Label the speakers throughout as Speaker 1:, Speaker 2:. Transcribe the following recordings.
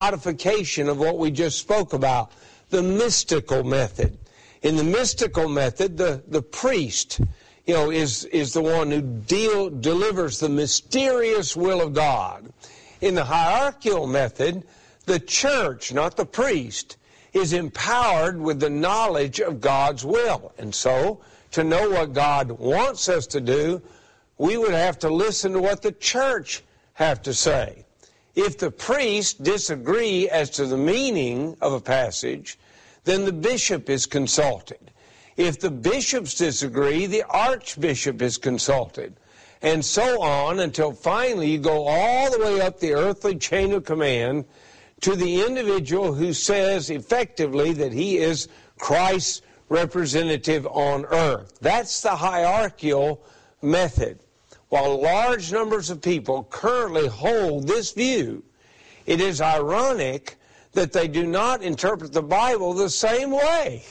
Speaker 1: modification of what we just spoke about, the mystical method. In the mystical method, the priest, is the one who delivers the mysterious will of God. In the hierarchical method, the church, not the priest, is empowered with the knowledge of God's will. And so, to know what God wants us to do, we would have to listen to what the church have to say. If the priests disagree as to the meaning of a passage, then the bishop is consulted. If the bishops disagree, the archbishop is consulted. And so on until finally you go all the way up the earthly chain of command to the individual who says effectively that he is Christ's representative on earth. That's the hierarchical method. While large numbers of people currently hold this view, it is ironic that they do not interpret the Bible the same way.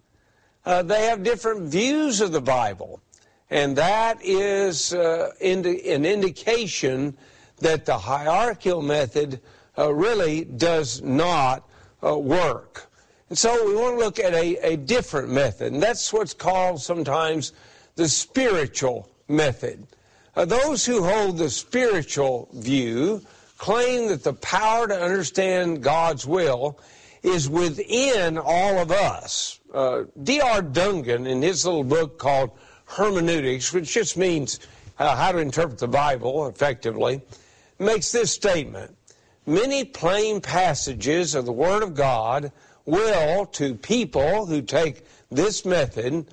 Speaker 1: They have different views of the Bible, and that is an indication that the hierarchical method really does not work. And so we want to look at a different method, and that's what's called sometimes the spiritual method. Those who hold the spiritual view claim that the power to understand God's will is within all of us. D.R. Dungan, in his little book called Hermeneutics, which just means how to interpret the Bible effectively, makes this statement: many plain passages of the Word of God will, to people who take this method,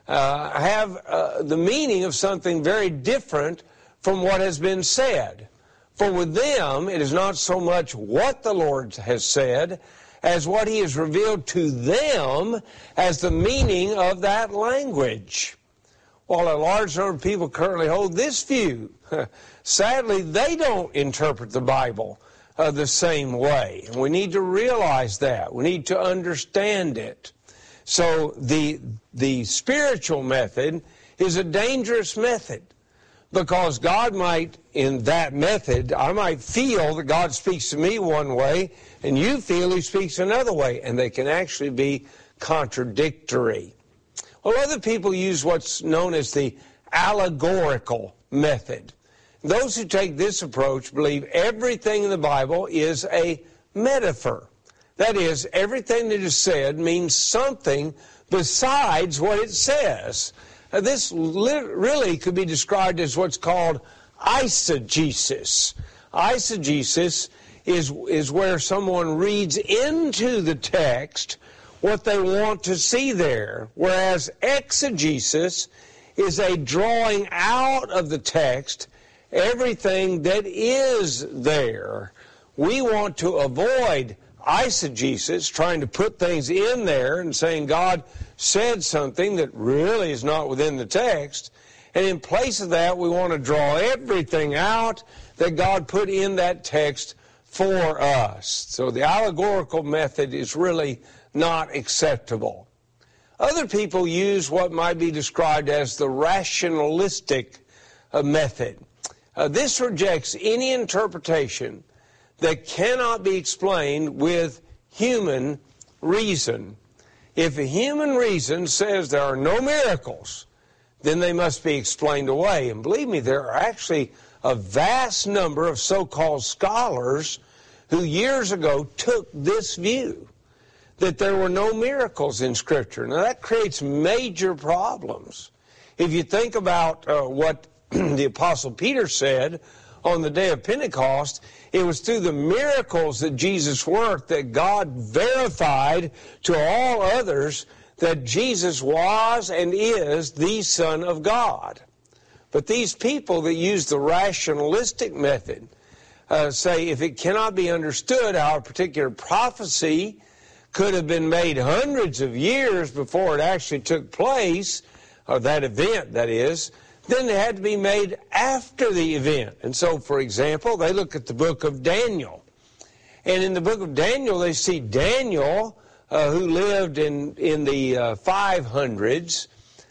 Speaker 1: have the meaning of something very different from what has been said. For with them, it is not so much what the Lord has said as what He has revealed to them as the meaning of that language. While a large number of people currently hold this view, sadly, they don't interpret the Bible the same way. And we need to realize that. We need to understand it. So the spiritual method is a dangerous method, because God might, in that method, I might feel that God speaks to me one way, and you feel He speaks another way, and they can actually be contradictory. Well, other people use what's known as the allegorical method. Those who take this approach believe everything in the Bible is a metaphor. That is, everything that is said means something besides what it says. This really could be described as what's called eisegesis. Eisegesis is where someone reads into the text what they want to see there, whereas exegesis is a drawing out of the text everything that is there. We want to avoid eisegesis, trying to put things in there and saying God said something that really is not within the text. And in place of that, we want to draw everything out that God put in that text for us. So the allegorical method is really not acceptable. Other people use what might be described as the rationalistic method. This rejects any interpretation that cannot be explained with human reason. If a human reason says there are no miracles, then they must be explained away. And believe me, there are actually a vast number of so-called scholars who years ago took this view, that there were no miracles in Scripture. Now that creates major problems. If you think about what the Apostle Peter said on the day of Pentecost, it was through the miracles that Jesus worked that God verified to all others that Jesus was and is the Son of God. But these people that use the rationalistic method say if it cannot be understood how a particular prophecy could have been made hundreds of years before it actually took place, or that event, that is, then it had to be made after the event. And so, for example, they look at the book of Daniel. And in the book of Daniel, they see Daniel, who lived in the 500s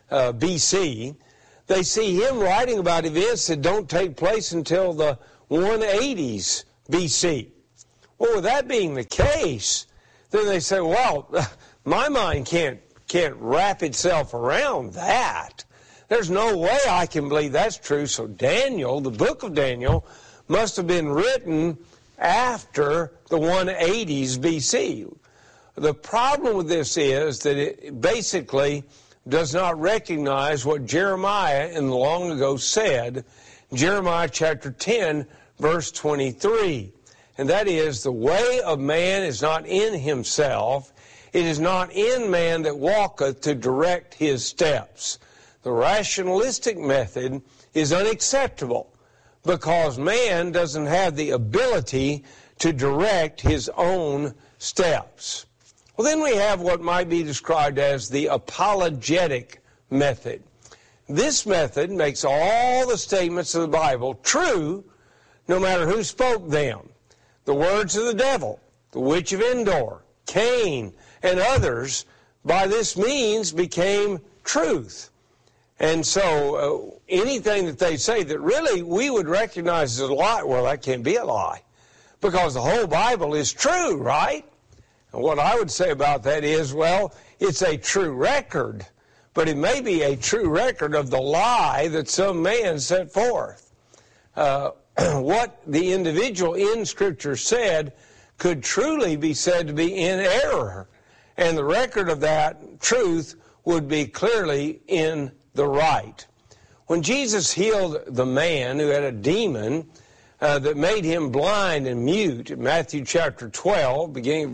Speaker 1: B.C., they see him writing about events that don't take place until the 180s B.C. Well, with that being the case, then they say, well, my mind can't wrap itself around that. There's no way I can believe that's true. So Daniel, the book of Daniel, must have been written after the 180s BC. The problem with this is that it basically does not recognize what Jeremiah in the long ago said, Jeremiah chapter 10, verse 23. And that is, the way of man is not in himself. It is not in man that walketh to direct his steps. The rationalistic method is unacceptable because man doesn't have the ability to direct his own steps. Well, then we have what might be described as the apologetic method. This method makes all the statements of the Bible true no matter who spoke them. The words of the devil, the witch of Endor, Cain, and others, by this means became truth. And so anything that they say that really we would recognize as a lie, well, that can't be a lie, because the whole Bible is true, right? And what I would say about that is, well, it's a true record, but it may be a true record of the lie that some man set forth. What the individual in Scripture said could truly be said to be in error, and the record of that truth would be clearly in the right. When Jesus healed the man who had a demon that made him blind and mute, in Matthew chapter 12, beginning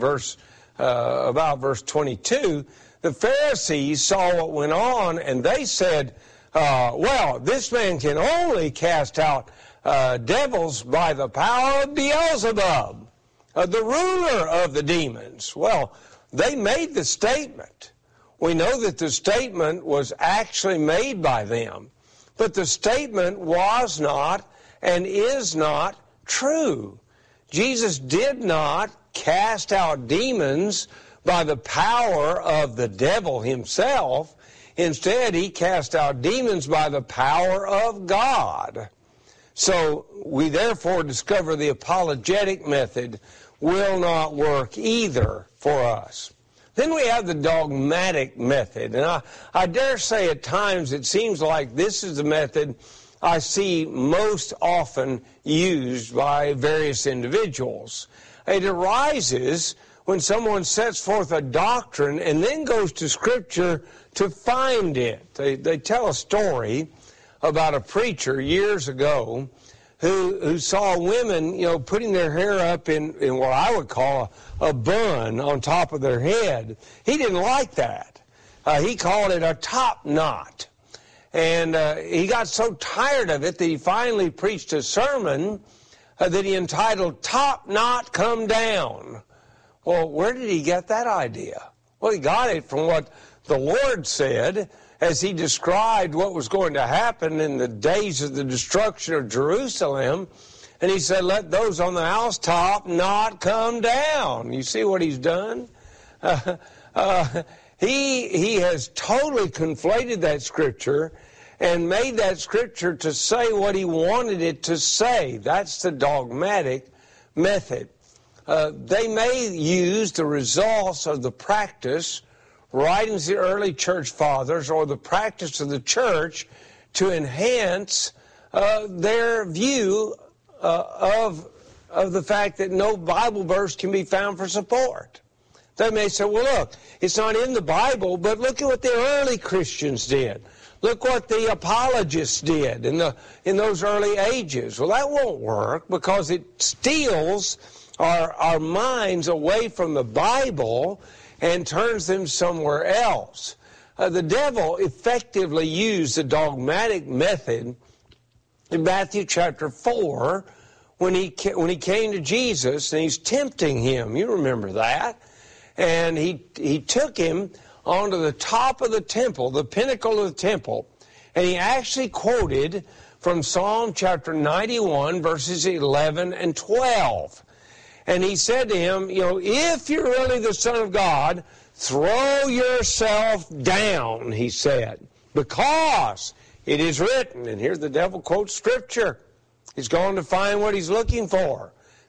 Speaker 1: about verse 22, the Pharisees saw what went on, and they said, well, this man can only cast out devils by the power of Beelzebub, the ruler of the demons. Well, they made the statement. We know that the statement was actually made by them, but the statement was not and is not true. Jesus did not cast out demons by the power of the devil himself. Instead, he cast out demons by the power of God. So we therefore discover the apologetic method will not work either for us. Then we have the dogmatic method, and I dare say at times it seems like this is the method I see most often used by various individuals. It arises when someone sets forth a doctrine and then goes to Scripture to find it. They tell a story about a preacher years ago who saw women, putting their hair up in what I would call a bun on top of their head. He didn't like that. He called it a top knot. And he got so tired of it that he finally preached a sermon that he entitled, Top Knot Come Down. Well, where did he get that idea? Well, he got it from what the Lord said as he described what was going to happen in the days of the destruction of Jerusalem. And he said, let those on the housetop not come down. You see what he's done? He has totally conflated that Scripture and made that Scripture to say what he wanted it to say. That's the dogmatic method. They may use the results of the practice, writings of the early church fathers, or the practice of the church to enhance their view of the fact that no Bible verse can be found for support. They may say, well, look, it's not in the Bible, but look at what the early Christians did. Look what the apologists did in those early ages. Well, that won't work because it steals our minds away from the Bible and turns them somewhere else. The devil effectively used the dogmatic method in Matthew chapter 4 when he came to Jesus and he's tempting him. You remember that. And he took him onto the top of the temple, the pinnacle of the temple, and he actually quoted from Psalm chapter 91, verses 11 and 12. And he said to him, if you're really the Son of God, throw yourself down, he said, because it is written. And here the devil quotes Scripture. He's going to find what he's looking for.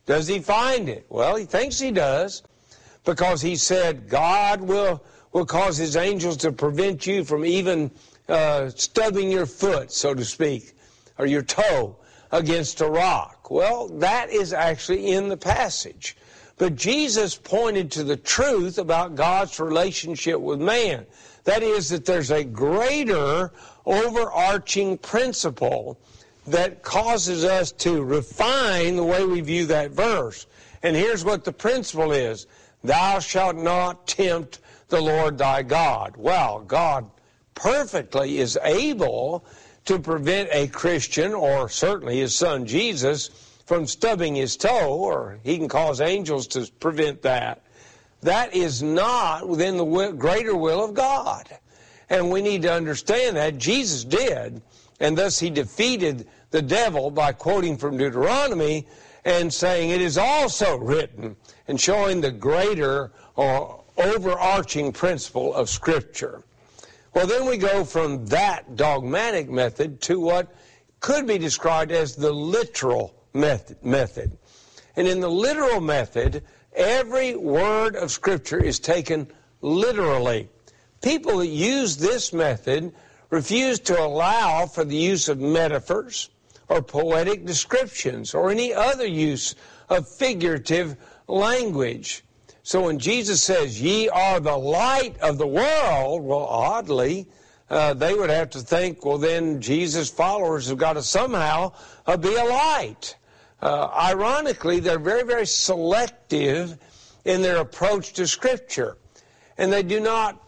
Speaker 1: Does he find it? Well, he thinks he does, because he said God will cause his angels to prevent you from even stubbing your foot, so to speak, or your toe against a rock. Well, that is actually in the passage. But Jesus pointed to the truth about God's relationship with man. That is, that there's a greater overarching principle that causes us to refine the way we view that verse. And here's what the principle is. Thou shalt not tempt the Lord thy God. Well, God perfectly is able to prevent a Christian, or certainly his son Jesus, from stubbing his toe, or he can cause angels to prevent that. That is not within the greater will of God. And we need to understand that. Jesus did, and thus he defeated the devil by quoting from Deuteronomy and saying it is also written, and showing the greater or overarching principle of Scripture. Well, then we go from that dogmatic method to what could be described as the literal method. And in the literal method, every word of Scripture is taken literally. People that use this method refuse to allow for the use of metaphors or poetic descriptions or any other use of figurative language. So when Jesus says, ye are the light of the world, well, oddly, they would have to think, well, then Jesus' followers have got to somehow be a light. Ironically, they're very, very selective in their approach to Scripture. And they do not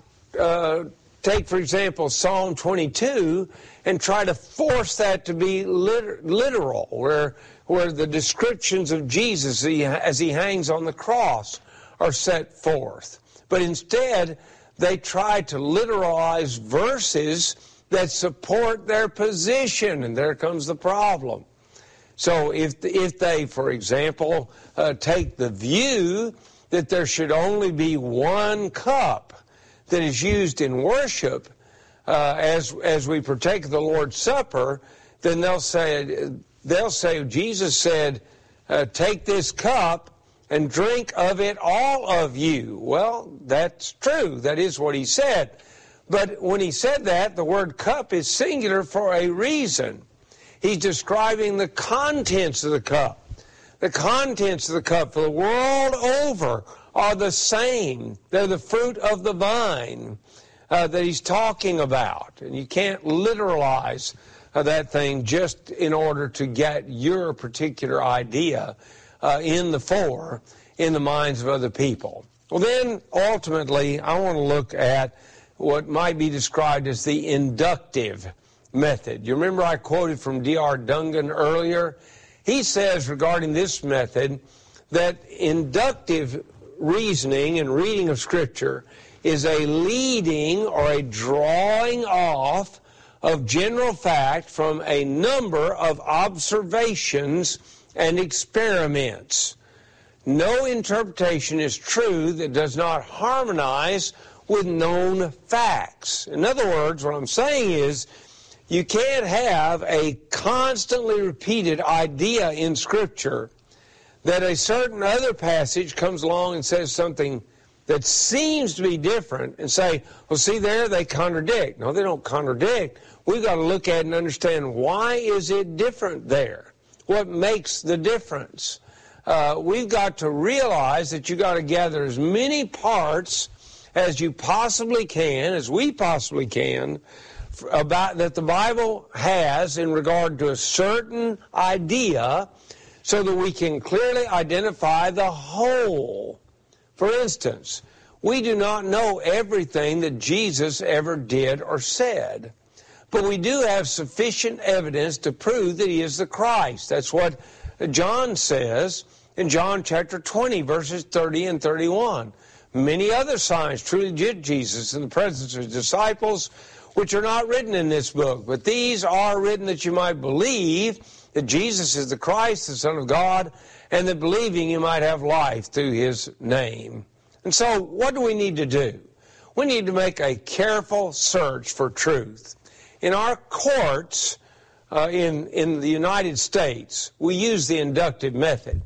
Speaker 1: take, for example, Psalm 22 and try to force that to be literal, where the descriptions of Jesus as he hangs on the cross are set forth. But instead, they try to literalize verses that support their position, and there comes the problem. So if they, for example, take the view that there should only be one cup that is used in worship as we partake of the Lord's Supper, then they'll say Jesus said, take this cup and drink of it, all of you. Well, that's true. That is what he said. But when he said that, the word cup is singular for a reason. He's describing the contents of the cup. The contents of the cup for the world over are the same. They're the fruit of the vine that he's talking about. And you can't literalize that thing just in order to get your particular idea in the minds of other people. Well, then, ultimately, I want to look at what might be described as the inductive method. You remember I quoted from D.R. Dungan earlier? He says regarding this method that inductive reasoning and reading of Scripture is a leading or a drawing off of general fact from a number of observations and experiments. No interpretation is true that does not harmonize with known facts. In other words, what I'm saying is you can't have a constantly repeated idea in Scripture that a certain other passage comes along and says something that seems to be different and say, well, see there, they contradict. No, they don't contradict. We've got to look at it and understand, why is it different there? What makes the difference? We've got to realize that you've got to gather as many parts as you possibly can, as we possibly can, about that the Bible has in regard to a certain idea, so that we can clearly identify the whole. For instance, we do not know everything that Jesus ever did or said, but we do have sufficient evidence to prove that he is the Christ. That's what John says in John chapter 20, verses 30 and 31. Many other signs truly did Jesus in the presence of his disciples, which are not written in this book, but these are written that you might believe that Jesus is the Christ, the Son of God, and that believing you might have life through his name. And so what do we need to do? We need to make a careful search for truth. In our courts in the United States, we use the inductive method.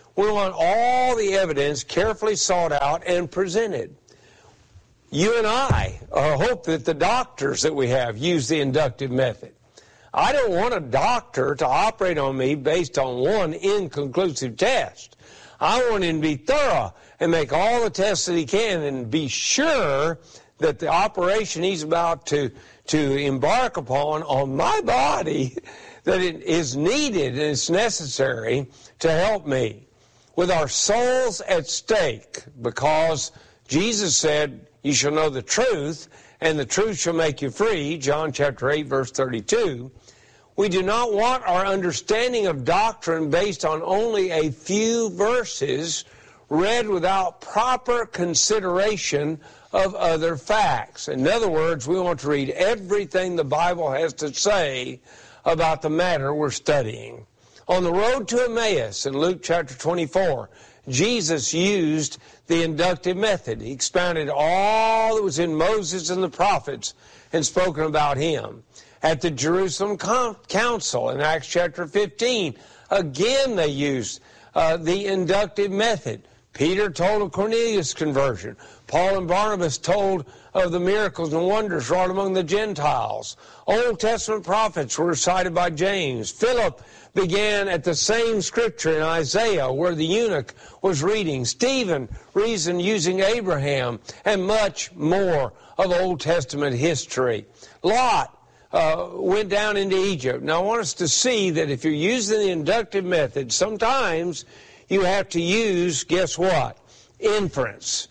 Speaker 1: We want all the evidence carefully sought out and presented. You and I hope that the doctors that we have use the inductive method. I don't want a doctor to operate on me based on one inconclusive test. I want him to be thorough and make all the tests that he can and be sure that the operation he's about to embark upon on my body, that it is needed and it's necessary to help me. With our souls at stake, because Jesus said, you shall know the truth, and the truth shall make you free, John chapter 8, verse 32. We do not want our understanding of doctrine based on only a few verses read without proper consideration of other facts. In other words, we want to read everything the Bible has to say about the matter we're studying. On the road to Emmaus in Luke chapter 24, Jesus used the inductive method. He expounded all that was in Moses and the prophets and spoken about him. At the Jerusalem Council in Acts chapter 15, again they used the inductive method. Peter told of Cornelius' conversion. Paul and Barnabas told of the miracles and wonders wrought among the Gentiles. Old Testament prophets were recited by James. Philip began at the same scripture in Isaiah where the eunuch was reading. Stephen reasoned using Abraham, and much more of Old Testament history. Lot went down into Egypt. Now I want us to see that if you're using the inductive method, sometimes you have to use, guess what? Inference.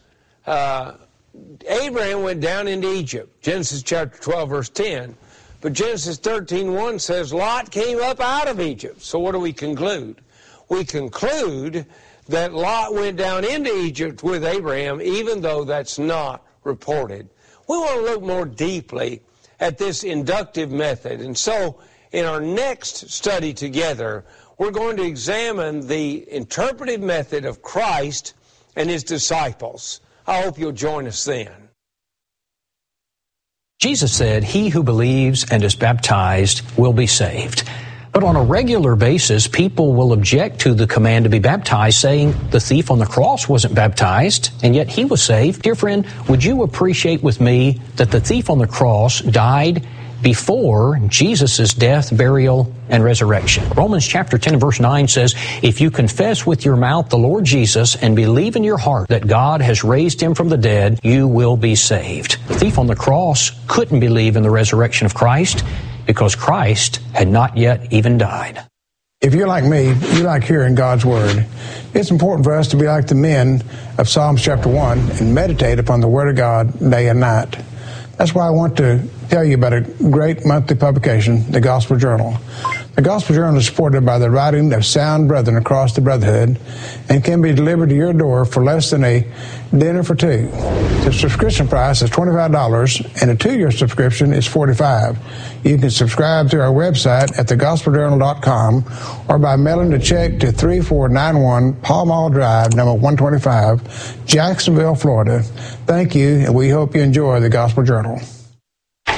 Speaker 1: Abraham went down into Egypt, Genesis chapter 12, verse 10. But Genesis 13:1 says Lot came up out of Egypt. So what do we conclude? We conclude that Lot went down into Egypt with Abraham, even though that's not reported. We want to look more deeply at this inductive method. And so in our next study together, we're going to examine the interpretive method of Christ and his disciples. I hope you'll join us then.
Speaker 2: Jesus said, "He who believes and is baptized will be saved." But on a regular basis, people will object to the command to be baptized, saying the thief on the cross wasn't baptized, and yet he was saved. Dear friend, would you appreciate with me that the thief on the cross died before Jesus' death, burial, and resurrection? Romans chapter 10 and verse 9 says, "If you confess with your mouth the Lord Jesus and believe in your heart that God has raised him from the dead, you will be saved." The thief on the cross couldn't believe in the resurrection of Christ because Christ had not yet even died.
Speaker 3: If you're like me, you like hearing God's Word. It's important for us to be like the men of Psalms chapter 1 and meditate upon the Word of God day and night. That's why I want to tell you about a great monthly publication, the Gospel Journal. The Gospel Journal is supported by the writing of sound brethren across the brotherhood and can be delivered to your door for less than a dinner for two. The subscription price is $25 and a 2-year subscription is $45. You can subscribe through our website at thegospeljournal.com or by mailing a check to 3491 Pall Mall Drive, number 125, Jacksonville, Florida. Thank you, and we hope you enjoy the Gospel Journal.